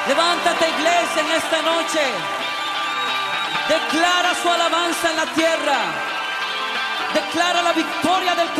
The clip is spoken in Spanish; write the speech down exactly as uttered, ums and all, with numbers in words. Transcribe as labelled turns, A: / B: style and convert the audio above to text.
A: Levántate, iglesia, en esta noche. Declara su alabanza en la tierra. Declara la victoria del